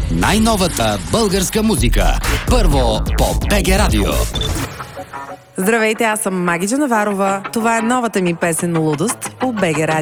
Най-новата българска музика. Първо по БГ Радио. Здравейте, аз съм Маги Джанаварова. Това е новата ми песен "Лудост" по БГ Радио.